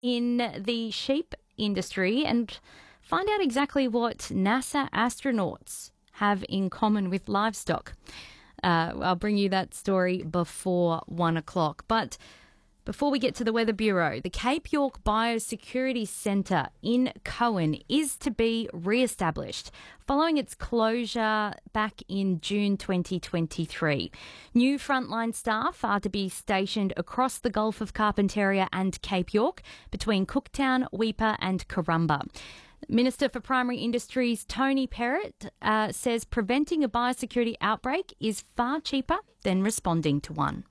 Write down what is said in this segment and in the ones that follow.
in the sheep industry and find out exactly what NASA astronauts have in common with livestock. I'll bring you that story before 1 o'clock. But before we get to the Weather Bureau, the Cape York Biosecurity Centre in Cowan is to be re-established following its closure back in June 2023. New frontline staff are to be stationed across the Gulf of Carpentaria and Cape York between Cooktown, Weipa and Karumba. Minister for Primary Industries Tony Perrott says preventing a biosecurity outbreak is far cheaper than responding to one.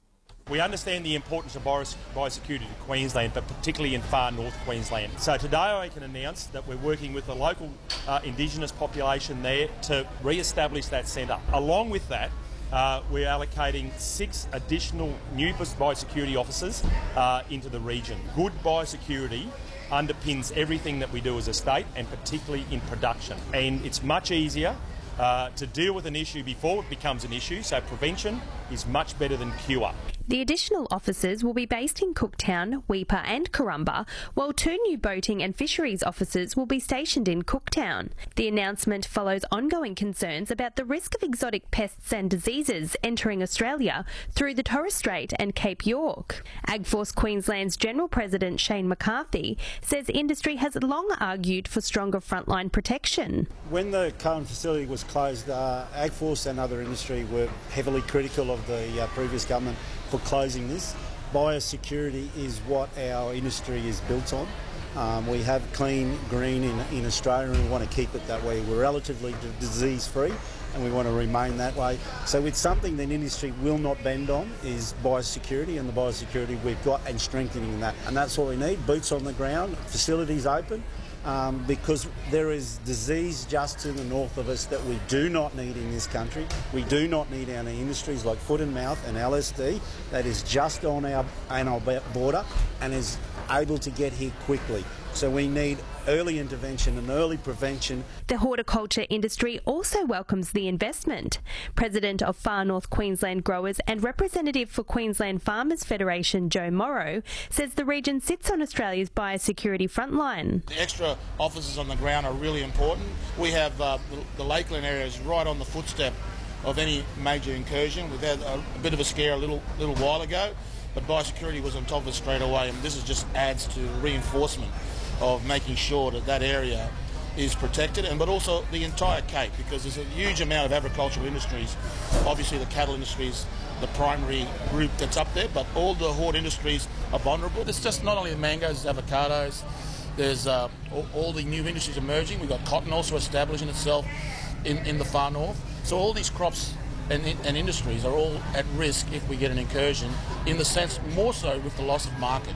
We understand the importance of biosecurity to Queensland, but particularly in far north Queensland. So today I can announce that we're working with the local Indigenous population there to re-establish that centre. Along with that, we're allocating 6 additional new biosecurity officers into the region. Good biosecurity underpins everything that we do as a state, and particularly in production. And it's much easier to deal with an issue before it becomes an issue, so prevention is much better than cure. The additional officers will be based in Cooktown, Weipa and Karumba, while 2 new boating and fisheries officers will be stationed in Cooktown. The announcement follows ongoing concerns about the risk of exotic pests and diseases entering Australia through the Torres Strait and Cape York. AgForce Queensland's General President Shane McCarthy says industry has long argued for stronger frontline protection. When the current facility was closed, AgForce and other industry were heavily critical of the previous government for closing this. Biosecurity is what our industry is built on. We have clean green in Australia and we want to keep it that way. We're relatively disease free and we want to remain that way. So it's something that industry will not bend on is biosecurity, and the biosecurity we've got and strengthening that. And that's what we need, boots on the ground, facilities open. Because there is disease just to the north of us that we do not need in this country. We do not need our industries like foot and mouth and LSD that is just on our border and is able to get here quickly. So we need early intervention and early prevention. The horticulture industry also welcomes the investment. President of Far North Queensland Growers and representative for Queensland Farmers Federation, Joe Morrow, says the region sits on Australia's biosecurity frontline. The extra officers on the ground are really important. We have the Lakeland area is right on the footstep of any major incursion. We've had a bit of a scare a little while ago, but biosecurity was on top of it straight away, and this just adds to reinforcement of making sure that that area is protected, but also the entire Cape, because there's a huge amount of agricultural industries. Obviously the cattle industry is the primary group that's up there, but all the hort industries are vulnerable. It's just not only the mangoes, there's avocados, there's all the new industries emerging. We've got cotton also establishing itself in the far north. So all these crops and industries are all at risk if we get an incursion, in the sense more so with the loss of market.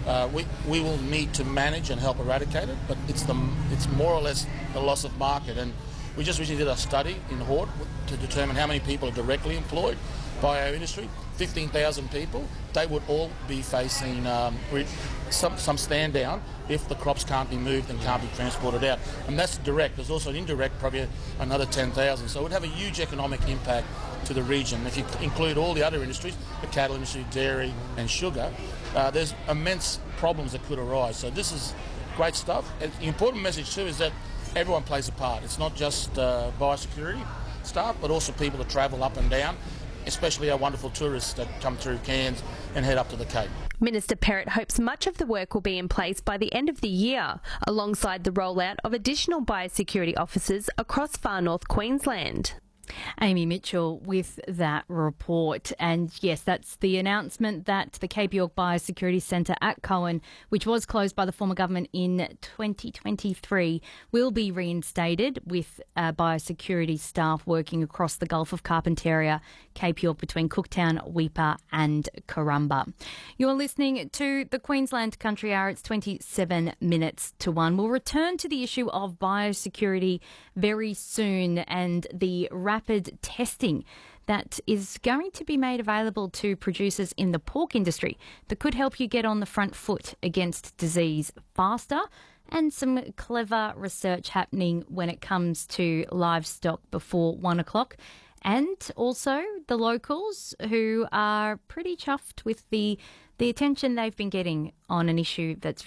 We will need to manage and help eradicate it, but it's more or less the loss of market. And we just recently did a study in Hort to determine how many people are directly employed by our industry. 15,000 people. They would all be facing some stand down if the crops can't be moved and can't be transported out. And that's direct. There's also an indirect, probably another 10,000. So it would have a huge economic impact to the region. If you include all the other industries, the cattle industry, dairy and sugar, there's immense problems that could arise. So this is great stuff. And the important message too is that everyone plays a part. It's not just biosecurity staff, but also people that travel up and down, especially our wonderful tourists that come through Cairns and head up to the Cape. Minister Perrott hopes much of the work will be in place by the end of the year, alongside the rollout of additional biosecurity officers across far north Queensland. Amy Mitchell with that report. And yes, that's the announcement that the Cape York Biosecurity Centre at Cowan, which was closed by the former government in 2023, will be reinstated with biosecurity staff working across the Gulf of Carpentaria, Cape York, between Cooktown, Weipa and Karumba. You're listening to the Queensland Country Hour. It's 27 minutes to 1. We'll return to the issue of biosecurity very soon and the rapid testing that is going to be made available to producers in the pork industry that could help you get on the front foot against disease faster, and some clever research happening when it comes to livestock before 1 o'clock. And also the locals who are pretty chuffed with the the attention they've been getting on an issue that's